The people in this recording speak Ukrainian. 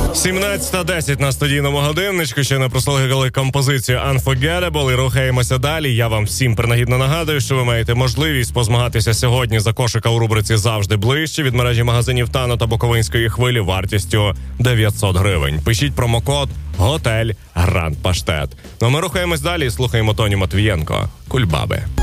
17:10 на студійному годинничку. Ще не прослухали композицію Unforgettable і рухаємося далі. Я вам всім принагідно нагадую, що ви маєте можливість позмагатися сьогодні за кошика у рубриці «Завжди ближче» від мережі магазинів «Тано» та «Буковинської хвилі» вартістю 900 гривень. Пишіть промокод «Готель Гранд Паштет». Ну а ми рухаємось далі і слухаємо Тоню Матвієнко «Кульбаби».